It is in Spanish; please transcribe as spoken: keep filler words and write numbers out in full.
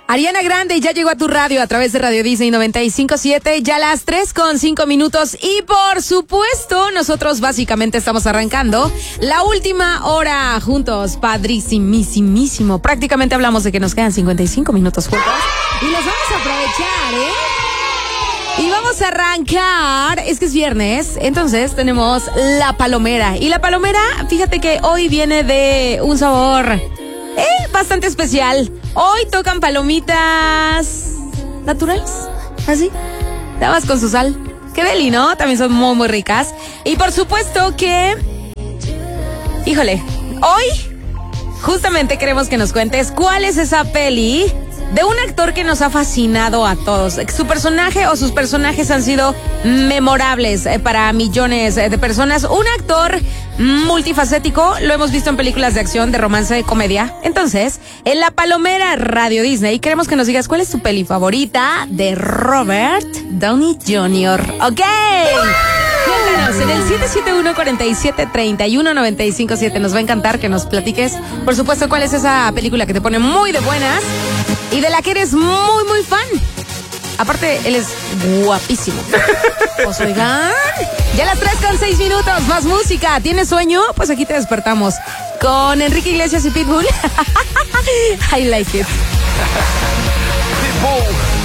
Ariana Grande ya llegó a tu radio a través de Radio Disney noventa y cinco punto siete, ya las tres con cinco minutos y por supuesto nosotros básicamente estamos arrancando la última hora juntos, padrísimísimo. Prácticamente hablamos de que nos quedan cincuenta y cinco minutos juntos y los vamos a aprovechar, ¿eh? Y vamos a arrancar, es que es viernes, entonces tenemos la palomera. Y la palomera, fíjate que hoy viene de un sabor eh, bastante especial. Hoy tocan palomitas naturales, así, nada más con su sal. Qué deli, ¿no? También son muy, muy ricas. Y por supuesto que, híjole, hoy justamente queremos que nos cuentes cuál es esa peli de un actor que nos ha fascinado a todos. Su personaje o sus personajes han sido memorables para millones de personas. Un actor multifacético, lo hemos visto en películas de acción, de romance, de comedia. Entonces, en La Palomera Radio Disney, queremos que nos digas cuál es tu peli favorita de Robert Downey junior ¿Ok? Cuéntanos en el siete siete uno, cuatro siete, tres uno, nueve cinco siete. Nos va a encantar que nos platiques, por supuesto, cuál es esa película que te pone muy de buenas y de la que eres muy, muy fan. Aparte, él es guapísimo. Pues oigan, ya las tres con seis minutos, más música. ¿Tienes sueño? Pues aquí te despertamos con Enrique Iglesias y Pitbull. I like it. Pitbull.